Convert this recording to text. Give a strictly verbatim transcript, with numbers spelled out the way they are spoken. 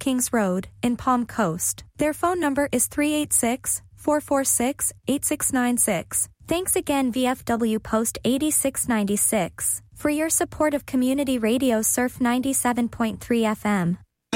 Kings Road, in Palm Coast. Their phone number is three eight six, four four six, eight six nine six. Thanks again V F W Post eighty-six ninety-six for your support of Community Radio Surf ninety-seven point three F M.